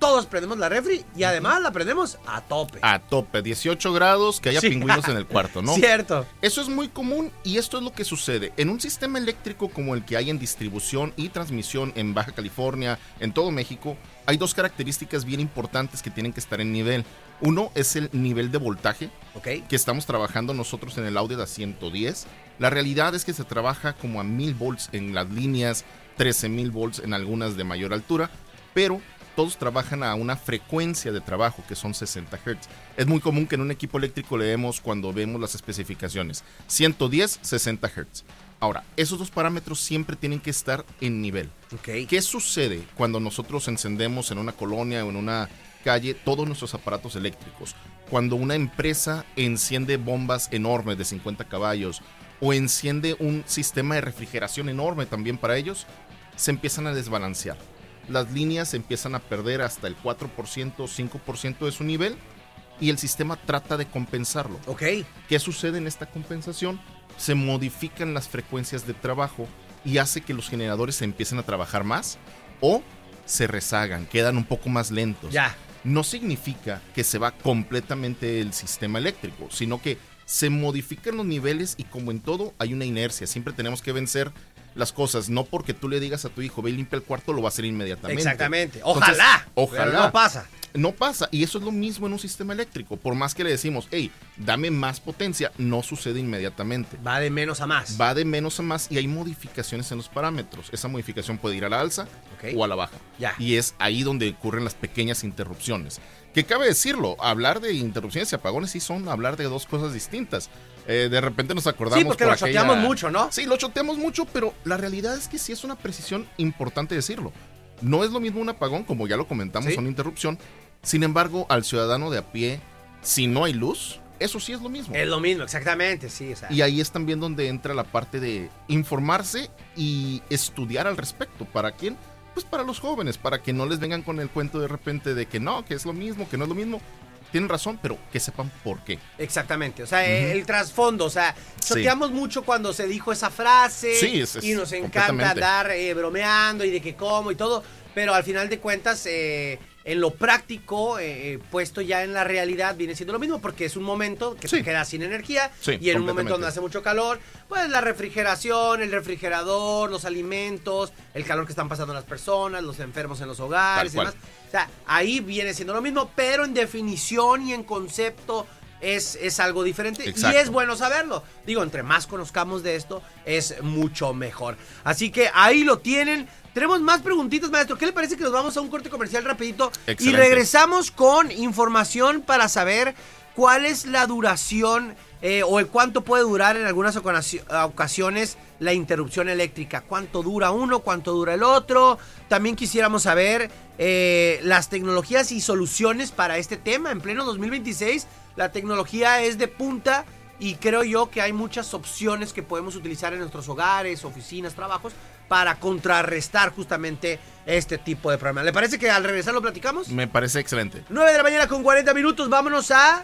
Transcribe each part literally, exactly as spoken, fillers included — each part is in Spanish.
todos prendemos la refri y además la prendemos a tope. A tope, dieciocho grados, que haya sí. pingüinos en el cuarto, ¿no? Cierto. Eso es muy común y esto es lo que sucede. En un sistema eléctrico como el que hay en distribución y transmisión en Baja California, en todo México, hay dos características bien importantes que tienen que estar en nivel. Uno es el nivel de voltaje, okay. que estamos trabajando nosotros en el audio de a ciento diez. La realidad es que se trabaja como a mil volts en las líneas, trece mil volts en algunas de mayor altura, pero todos trabajan a una frecuencia de trabajo que son sesenta hertz. Es muy común que en un equipo eléctrico leemos cuando vemos las especificaciones, ciento diez, sesenta hertz. Ahora, esos dos parámetros siempre tienen que estar en nivel. Okay. ¿Qué sucede cuando nosotros encendemos en una colonia o en una calle todos nuestros aparatos eléctricos? Cuando una empresa enciende bombas enormes de cincuenta caballos o enciende un sistema de refrigeración enorme también para ellos, se empiezan a desbalancear. Las líneas empiezan a perder hasta el cuatro por ciento, cinco por ciento de su nivel y el sistema trata de compensarlo. Okay. ¿Qué sucede en esta compensación? Se modifican las frecuencias de trabajo y hace que los generadores se empiecen a trabajar más o se rezagan, quedan un poco más lentos. Ya. No significa que se va completamente el sistema eléctrico, sino que se modifican los niveles y como en todo hay una inercia. Siempre tenemos que vencer las cosas, no porque tú le digas a tu hijo, ve y limpia el cuarto, lo va a hacer inmediatamente. Exactamente. Ojalá. Entonces, ojalá. Pero no pasa. No pasa, y eso es lo mismo en un sistema eléctrico. Por más que le decimos, hey, dame más potencia, no sucede inmediatamente. Va de menos a más. Va de menos a más y hay modificaciones en los parámetros. Esa modificación puede ir a la alza okay. o a la baja. Ya. Y es ahí donde ocurren las pequeñas interrupciones. Que cabe decirlo, hablar de interrupciones y apagones sí son hablar de dos cosas distintas. Eh, de repente nos acordamos. Sí, porque por lo aquella... choteamos mucho, ¿no? Sí, lo choteamos mucho, pero la realidad es que sí es una precisión importante decirlo. No es lo mismo un apagón, como ya lo comentamos, ¿Sí? una interrupción. Sin embargo, al ciudadano de a pie, si no hay luz, eso sí es lo mismo. Es lo mismo, exactamente, sí. O sea. Y ahí es también donde entra la parte de informarse y estudiar al respecto. ¿Para quién? Pues para los jóvenes, para que no les vengan con el cuento de repente de que no, que es lo mismo, que no es lo mismo. Tienen razón, pero que sepan por qué. Exactamente, o sea, Uh-huh. el trasfondo, o sea, choteamos sí. mucho cuando se dijo esa frase. Sí, es, es y nos encanta andar eh, bromeando y de que cómo y todo, pero al final de cuentas, eh, en lo práctico, eh, puesto ya en la realidad, viene siendo lo mismo, porque es un momento que sí. te quedas sin energía sí, y en un momento donde hace mucho calor, pues la refrigeración, el refrigerador, los alimentos, el calor que están pasando las personas, los enfermos en los hogares y demás. O sea, ahí viene siendo lo mismo, pero en definición y en concepto es, es algo diferente. Exacto. Y es bueno saberlo. Digo, entre más conozcamos de esto, es mucho mejor. Así que ahí lo tienen. Tenemos más preguntitas, maestro. ¿Qué le parece que nos vamos a un corte comercial rapidito? Excelente. Y regresamos con información para saber cuál es la duración eh, o el cuánto puede durar en algunas ocasiones la interrupción eléctrica. ¿Cuánto dura uno? ¿Cuánto dura el otro? También quisiéramos saber eh, las tecnologías y soluciones para este tema. En pleno dos mil veintiséis, la tecnología es de punta y creo yo que hay muchas opciones que podemos utilizar en nuestros hogares, oficinas, trabajos, para contrarrestar justamente este tipo de problemas. ¿Le parece que al regresar lo platicamos? Me parece excelente. nueve de la mañana con cuarenta minutos, vámonos a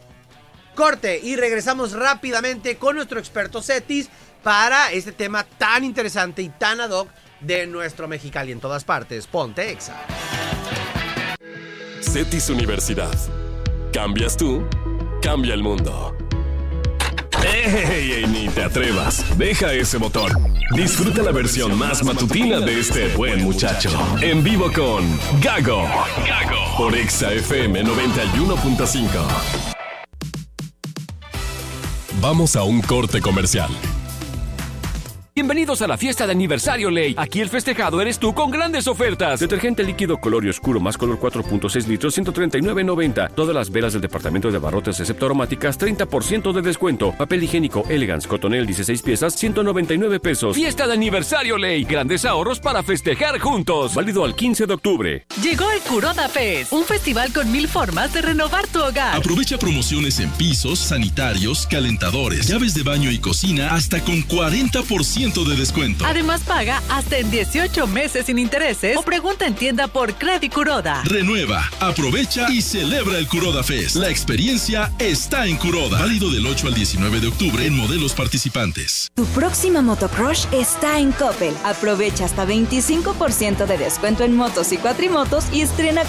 corte y regresamos rápidamente con nuestro experto Cetis para este tema tan interesante y tan ad hoc de nuestro Mexicali en todas partes. Ponte Exa. Cetis Universidad. Cambias tú, cambia el mundo. ¡Ey, ey, ni te atrevas! Deja ese botón. Disfruta la versión más matutina de este buen muchacho. En vivo con Gago. Gago. Por Exa F M noventa y uno punto cinco. Vamos a un corte comercial. Bienvenidos a la fiesta de aniversario Ley. Aquí el festejado eres tú con grandes ofertas. Detergente líquido color y oscuro más color cuatro punto seis litros, ciento treinta y nueve noventa. Todas las velas del departamento de abarrotes excepto aromáticas, treinta por ciento de descuento. Papel higiénico Elegance Cotonel dieciséis piezas, ciento noventa y nueve pesos. Fiesta de aniversario Ley. Grandes ahorros para festejar juntos. Válido al quince de octubre. Llegó el Kuroda Fest, un festival con mil formas de renovar tu hogar. Aprovecha promociones en pisos, sanitarios, calentadores, llaves de baño y cocina hasta con cuarenta por ciento de descuento. Además, paga hasta en dieciocho meses sin intereses o pregunta en tienda por Credit Kuroda. Renueva, aprovecha y celebra el Kuroda Fest. La experiencia está en Kuroda. Válido del ocho al diecinueve de octubre en modelos participantes. Tu próxima motocrush está en Coppel. Aprovecha hasta veinticinco por ciento de descuento en motos y cuatrimotos y estrena